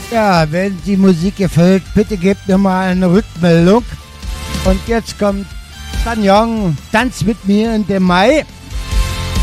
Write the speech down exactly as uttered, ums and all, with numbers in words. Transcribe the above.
Ja, wenn die Musik gefällt, bitte gebt mir mal eine Rückmeldung. Und jetzt kommt San Young, Tanz mit mir in dem Mai.